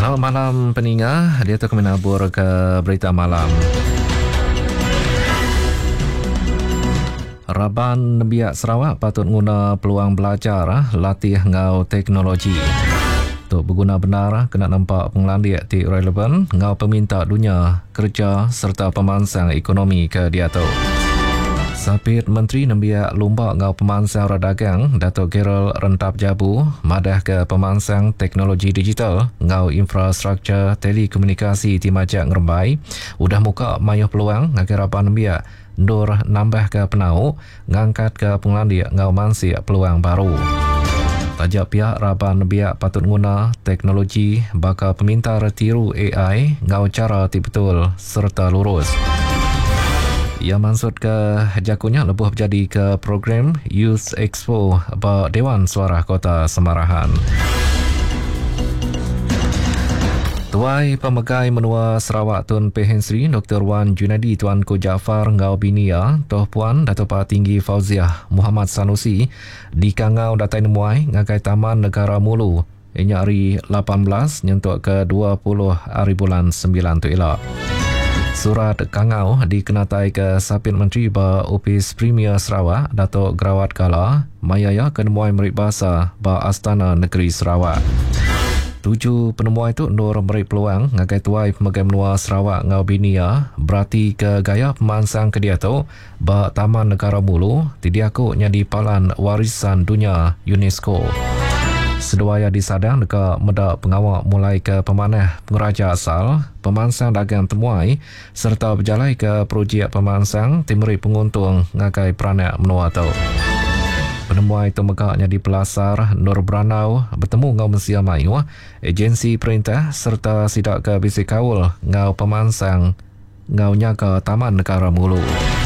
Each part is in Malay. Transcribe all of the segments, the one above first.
Selamat malam pendengar, dia tu kami nabur ke berita malam. Raban Biak Sarawak patut guna peluang belajar latih ngau teknologi. Untuk berguna benar, kena nampak penglandik di relevan ngau peminta dunia, kerja serta pemansang ekonomi ke dia tu. Sapit Menteri Nembiak Lumba ngau pemansang dagang Datuk Gerald Rentap Jabu madah ke pemansang teknologi digital ngau infrastruktur telekomunikasi di Majak Ngerembai udah muka mayuh peluang ngaki Raban Nembiak Nur nambah ke penau ngangkat ke penglandik ngau mansi peluang baru. Tajak pihak Raban Nembiak patut guna teknologi bakal peminta tiru AI ngau cara betul serta lurus. Ia maksud ke jakunya lebuh berjadi ke program Youth Expo Dewan Suara Kota Semarahan. Tuai Pemegai Menua Sarawak Tun Pehen Sri Dr. Wan Junadi Tuanku Jaafar Ngau Binia Toh Puan Datuk Pak Tinggi Fauziah Muhammad Sanusi di Kangau Datai Nemuai ngagai Taman Negara Mulu inya hari 18 nyentuk ke 20 hari bulan 9 tu elok. Surat Kangau dikenatai ke Sapit Menteri ba Opis Premier Sarawak Datuk Gerawat Kala mayaya kenemuai merik bahasa ba Astana Negeri Sarawak. 7 penemuan itu Nur merik peluang ngagai tuai Pemegai Menua Sarawak Ngau Binia berarti ke gaya pemansang ke dia tu ba Taman Negara Mulu didiaku nyadi palan warisan dunia UNESCO. Seduaya disadang dekat medak pengawak mulai ke pemanah pengeraja asal, pemansang dagang temuai serta berjalai ke projek pemansang timuri penguntung ngagai peranak menua tu. Penemuan itu megaknya di Pelasar Nur Branau bertemu ngau Mesia Mayu, agensi perintah serta sidak ke bisi kawul ngau pemansang ngau nyaga Taman Negara Mulu.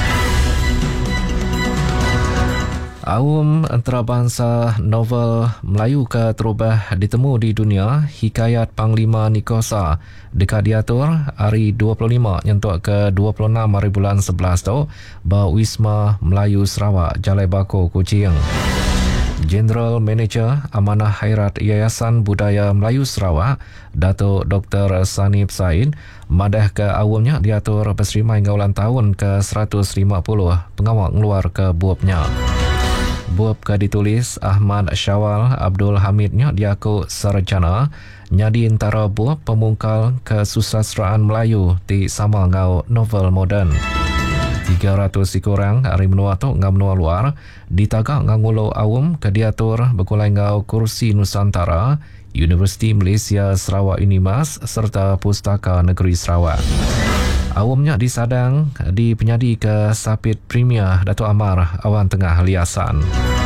Awam antarabangsa novel Melayu ke terubah ditemu di dunia Hikayat Panglima Nikosa dekat diatur hari 25 nyentuk ke 26 hari bulan 11 tu ba Wisma Melayu Sarawak Jalai Bako Kuching. General Manager Amanah Khairat Yayasan Budaya Melayu Sarawak Datuk Dr. Sanib Said madah ke awamnya diatur berserimai ngaulan tahun ke 150 pengawak ngeluar ke buapnya. Buap ke ditulis Ahmad Syawal Abdul Hamidnya diaku sarjana nyadi antara buap pemungkal kesusastraan Melayu di sama ngau novel moden. 300 kurang hari menua tu ngau menua luar ditagak ngangulu awam ke diatur berkulai ngau kursi Nusantara Universiti Malaysia Sarawak Unimas serta Pustaka Negeri Sarawak. Awamnya disadang di penyadi ke Sapit Premier Datuk Amar Awan Tengah Liasan.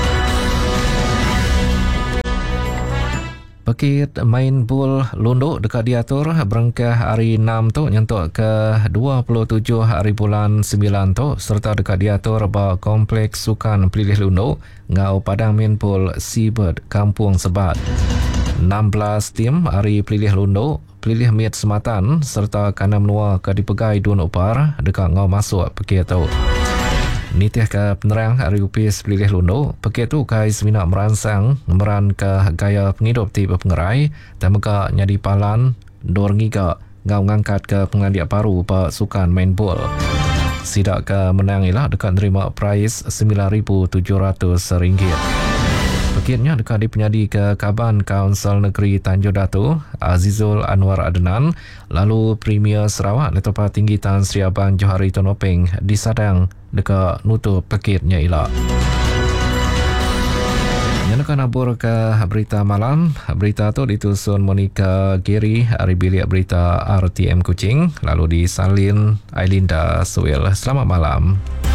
Pekit main bul lunduk dekat diatur berengkah hari 6 tu nyentuk ke 27 hari bulan 9 tu serta dekat diatur ba Kompleks Sukan Pelilih Lunduk ngau Padang Main Bul Seabird Kampung Sebat. 16 tim hari pelilih lunduk, pelilih miat sematan serta kana menua ke dipegai Dun Upar dekat ngau masuk pekit tu. Nitih ke penerang hari upis pelilih lunduk, pekit tu kai seminak meransang meran ke gaya penghidup di pengerai dan mega nyadi palan dor ngiga ngau ngangkat ke pengandiak baru pa sukan main bol. Sidak ke menang ialah dekat nerima prize RM9,700. Paketnya dekat di penyadi ke Kaban Kaunsil Negeri Tanjung Datu Azizul Anwar Adnan, lalu Premier Sarawak Datuk Pak Tinggi Tan Sri Abang Johari Tonopeng disadang dekat nutup paketnya ialah. Yang akan nabur ke berita malam. Berita tu ditusun Monica Giri dari bilik berita RTM Kuching, lalu disalin Ailinda Suil. Selamat malam.